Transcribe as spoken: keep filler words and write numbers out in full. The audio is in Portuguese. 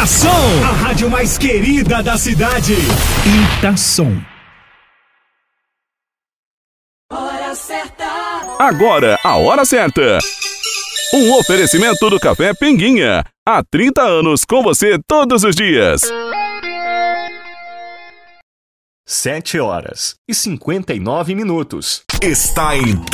Itação, a rádio mais querida da cidade. Itação. Hora certa. Agora, a hora certa. Um oferecimento do Café Pinguinha. Há trinta anos com você todos os dias. Sete horas e cinquenta e nove minutos. Está em